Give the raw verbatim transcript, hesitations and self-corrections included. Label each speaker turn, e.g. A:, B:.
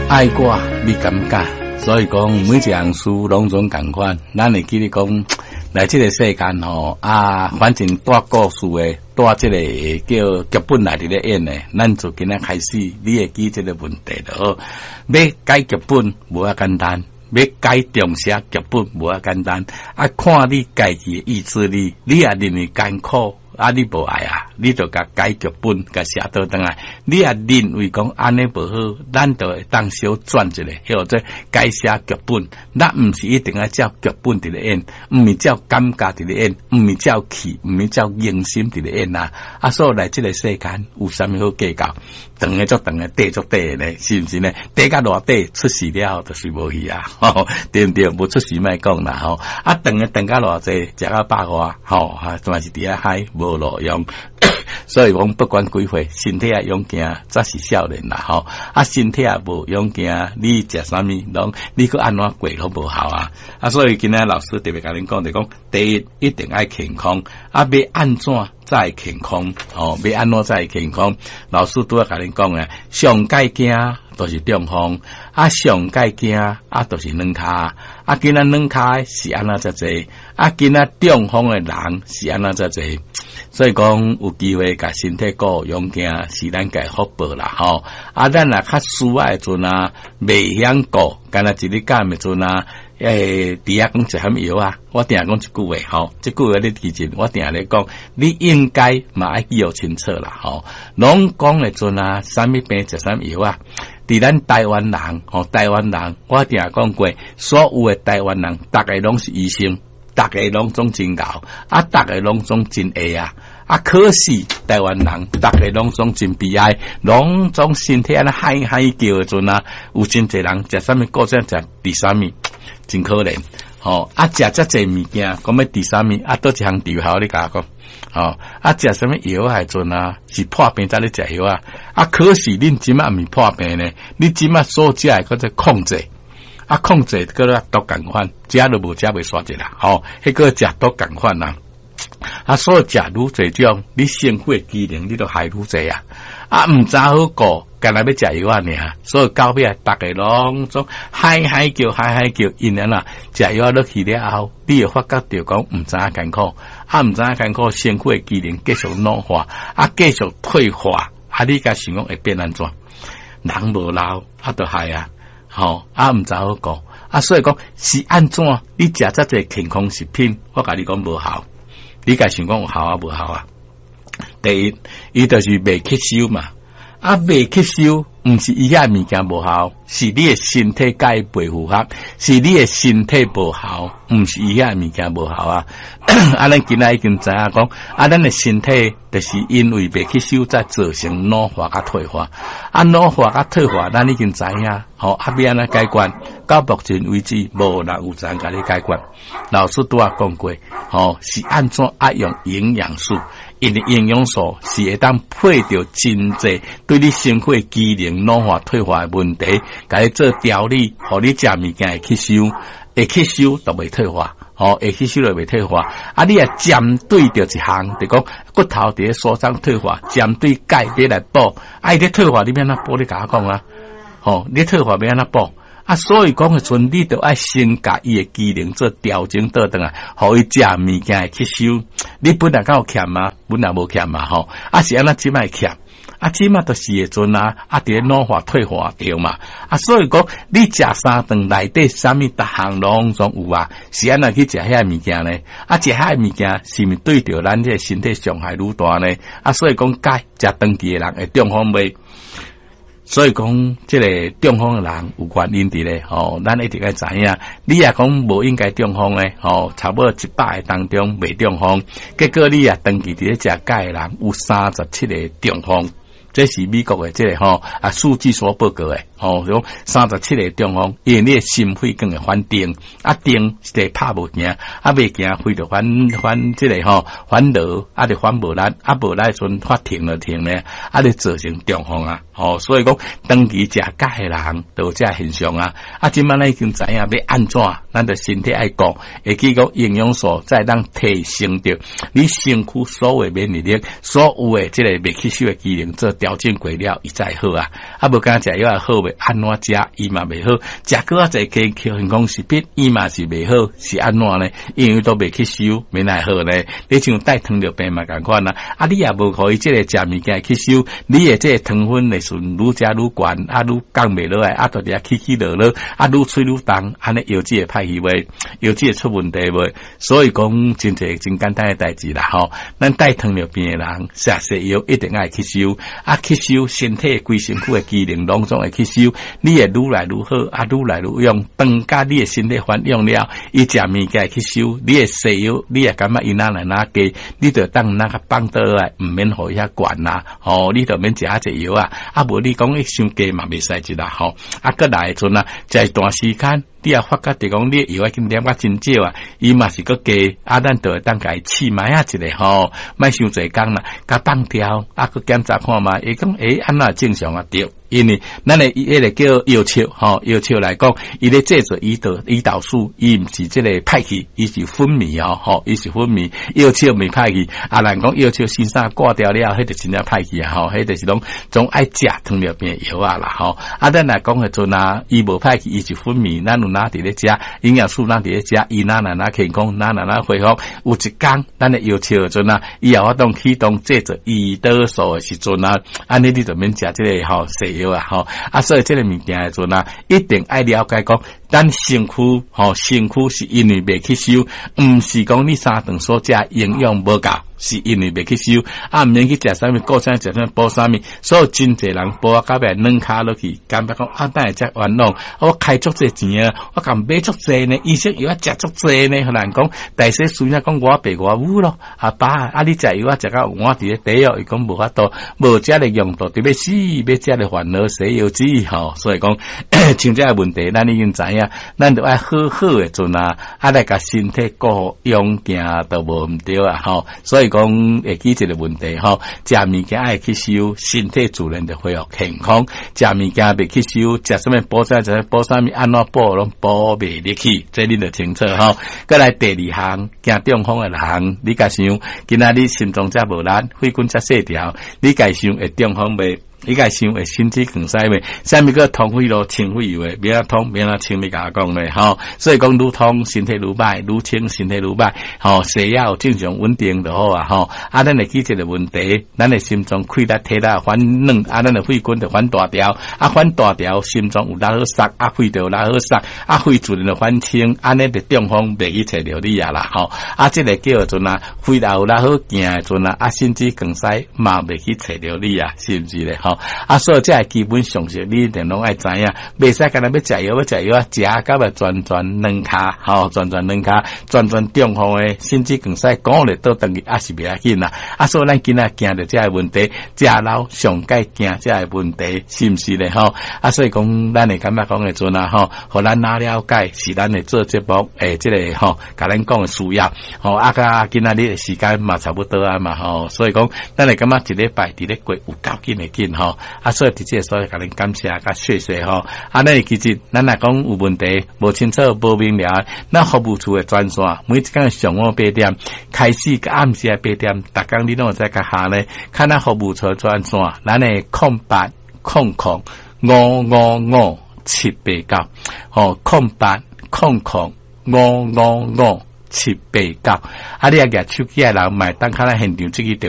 A: 爱我你感觉，所以讲每一样事拢总共款。咱会记得讲，来这个世间吼啊，反正带故事的，带这个叫剧本来伫咧演的，咱就今仔开始，你会记这个问题就好。要改剧本无遐简单，要改重写剧本无遐简单。啊，看你家己的意志力，你也认为艰苦。啊！你无爱啊，你就甲改剧本，甲写倒转来。你也认为讲安尼无好，咱就会当小转一下，或者改写剧本。咱毋是一定要照剧本伫咧演，毋是照感觉伫咧演，毋是照气，毋是照用心伫咧演啊！啊，所以来即个世间有啥物好计较？长个足长个，短足短咧，是毋是呢？短甲偌短出事了，就是无去啊！吼，对毋对？无出事莫讲啦吼。啊，长个长甲偌济，食到百外，吼，哈，全是伫咧海无路用。所以讲不管几岁，身体啊勇健，则是少年啦吼。啊，身体啊无勇健，你食啥物，拢你去安怎过拢无效啊！啊，所以今仔老师特别甲恁讲，就讲第一一定爱健康，啊，要安怎才会健康？哦，要安怎才会健康？老师拄仔甲恁讲诶，上界惊都是中风，啊，上界惊啊都是软骹，啊，今仔软骹是安怎才济，啊，今仔中风诶人是安怎才济。所以讲有机会甲身体顾勇健是咱家福报啦吼。啊，咱若较需要诶阵啊，未晓顾，干那一日干诶阵啊，诶，伫遐讲食啥物药啊？我定讲一句话吼，即句话你记住，我定咧讲，你应该嘛爱记号清楚啦吼。拢讲诶阵啊，啥物病食啥物药啊？伫咱台湾人吼，台湾人我定讲过，所有诶台湾人，逐个拢是医生。大家拢总真牛，啊，大家拢总真会啊，啊，可是台湾人，大家拢总真悲哀，拢总身体安尼嗨嗨叫诶阵啊，有真侪人食啥物，个只食第三物，真可怜。吼、哦，啊，食遮侪物件，讲要第三物，啊，倒一项治疗你甲我讲，吼、哦，啊，食啥物药诶阵啊，是破病才咧食药啊，啊，可是恁即马毋是破病呢，你即马所食诶，搁在控制。啊，控制个咧都共款，食都无食袂煞者啦，吼，迄个食都共款啦。啊，所以食愈侪种，你身体诶机能你都害愈侪啊。啊，毋知好顾，干那要食药啊尔，所以到尾逐个拢总嗨嗨叫嗨嗨叫，因安啦，食药落去了后，你会发觉着讲毋知影艰苦，啊，毋知影艰苦，身体诶机能继续老化，啊，继续退化，啊，你甲想讲会变安怎？人无老，啊，都害啊。吼、哦、啊，毋知好讲啊，所以讲是安怎？你食遮济健康食品，我甲你讲无效，你家想讲有效啊无效啊？第一，伊就是未吸收嘛，啊未吸收，毋是伊遐物件无效，是你诶身体甲伊袂符合，是你诶身体无效，毋是伊遐物件无效啊。啊，咱今仔已经知影讲，啊，咱诶身体就是因为未吸收，才造成老化甲退化。啊，老化甲退化，咱已经知影，吼、哦，啊，要安怎解决？到目前为止，无人有人甲你解决。老师拄仔讲过，吼、哦，是按怎爱用营养素，因为营养素是会当配着真济对你身体机能老化退化诶问题，甲你做调理，互你食物件会吸收，会吸收就袂退化。哦，会吸收了袂退化，啊，你也针对着一项，就讲骨头伫咧所长退化，针对钙要来补，啊，伊咧退化你要安怎补？你甲我讲啊，吼、哦，你退化要安怎补？啊，所以讲诶阵，你着爱先甲伊诶机能做调整倒转来，互伊食物件会吸收。你本来敢有欠嘛？本来无欠嘛，吼，啊是安怎即摆欠？啊，即马都是诶阵啊，啊，伫咧老化退化掉嘛，啊，所以讲你食三顿内底啥物逐项拢总有啊，是安怎去食遐物件呢？啊，食遐物件是毋是对着咱这身体伤害愈大呢？啊，所以讲钙食长期诶人会中风袂？所以讲，即个中风诶人有原因伫咧，吼、哦，咱一定要知影。你也讲无应该中风咧，吼、哦，差不多一百个当中未中风，结果你也长期伫咧食钙诶人有三十七个中风。这是美国的这个吼啊数据所报告的吼，讲三十七个中风，因为你的心肺更会反电，啊电是得拍无行，啊未行肺就反反这个吼反流，啊就反无力，啊无力阵发停了停咧，啊就造成中风啊，吼，所以讲长期食钙的人都有这现象啊，啊今晚咱已经知影要安怎咱的身体爱讲，会记讲营养素再当提升着你身躯所有免疫力，所有的这个未吸收的机能做调整过了，伊才好啊。啊，无敢食药好未？安怎食伊嘛未好，食过啊侪加强讲食品，伊嘛是未好，是安怎呢？因为都未吸收，免奈好呢？你像带糖尿病嘛共款啦，啊，你也无可以这个食物件吸收，你的这个糖分的顺愈食愈悬，啊，愈降未落来，啊，到底啊起起落落，啊，愈吹愈重，安尼腰子会歹去未？腰子会出问题未？所以讲真侪真简单的代志啦，吼，咱带糖尿病的人食西药一定爱吸收，啊，吸收身体规身躯的机能拢总会吸收，你会愈来愈好，啊，愈来愈用，当甲你的身体反用了，伊食物件吸收，你的西药，你也感觉伊哪来哪加，你就当那个放倒来，毋免互伊遐悬啦，吼，你就免食遐济药啊，啊，无你讲伊伤加嘛袂使食啦，吼，啊，过来阵啊，食一段时间。你也发觉着讲，你药啊，今点啊真少啊，伊嘛是个加，啊，咱就会当家试买啊一个吼，莫伤侪工啦，甲放掉，啊，个检查看嘛，伊讲诶，安那正常啊对，因为咱诶迄个叫药草吼，药草来讲，伊咧制作胰岛胰岛素，伊毋是即个歹去，伊是分泌哦，吼，伊是分泌，药草未歹去，啊，人讲药草先生挂掉了，迄就真正歹去啊，吼，迄就是讲总爱食糖尿病药啊啦，吼，啊，咱来讲诶阵啊，伊无歹去，伊是分泌，咱有哪伫咧食营养素，哪伫咧食，伊哪哪哪健康，哪哪哪恢复，有一工咱诶药草诶阵啊，伊也活动启动制作胰岛素诶时阵啊，安尼你就免食即个吼西药啊，吼啊，所以即个物件诶阵啊，一定爱了解讲，咱身躯吼身躯是因为未吸收，毋是讲你三顿所食营养无够。是因为未吸收，啊，毋免去食啥物，顾啥食啥补啥物，所以真侪人补啊，到尾软骹落去，感觉讲啊，等下食完咯，我开足济钱啊，我敢买足济呢，医生药啊食足济呢，互人讲，大细孙啊讲我白我有咯，啊爸，啊你食药啊食到我伫咧底哦，伊讲无法度，无食的用途，特别死，要食的烦恼洗药子吼，所以讲像这个问题，咱已经知影，咱就爱好好的阵啊，啊来甲身体顾用行都无毋对啊，吼，所以。讲会记一个问题吼，食物件爱吸收，身体自然就恢复健康；食物件未吸收，食什么补啥，食补啥物，安怎补拢补袂入去，这你就清楚吼。再来第二项，惊中风的人，你家想，今仔日心脏则无力，血管则细条，你家想会中风袂？你家想会身体更衰未？啥物个通血路、清血油诶？免啊通，免啊清，咪甲我讲咧吼。所以讲愈通身体愈歹，愈清身体愈歹。吼，血压有正常稳定就好啊吼。啊，咱会记一个问题，咱诶心脏溃烂体力反软，啊，咱诶血管就反大条，啊，反大条，心脏有拉好塞，啊，肺就拉好塞，啊，肺自然就反清，安尼就中风袂去找着你啊啦吼。啊，即个叫做呐，肺也有拉好行诶阵啊，啊，甚至更衰嘛袂去找着你啊，是毋是咧吼？啊，所以这系基本常识，你一定拢爱知影，袂使干那要食药，要食药啊，食到啊转转软骹，吼，转转软骹，转转中风诶，甚至更使讲咧倒等于也是袂要紧啦。啊，所以咱今仔惊着这个问题，食老上该惊这个问题，是毋是咧吼？啊，所以讲咱会感觉讲诶阵啊，吼，互咱哪了解是咱会做节目诶，即、这个吼，甲咱讲诶需要，吼，啊，甲今仔日诶时间嘛差不多啊嘛，吼，所以讲咱会感觉一礼拜伫咧过有够紧诶紧吼。啊，所以伫这所以甲恁感谢甲谢谢吼。啊，咱其实咱若讲有问题，无清楚、无明了，咱服务处诶专线，每一工上午八点开始，甲暗时八点，逐工你拢有在甲下咧，看咱服务处专线，咱诶空八空空五五五七八九，吼空八空空五五五七八九，啊，你啊举手机诶人，买当看咱现场即个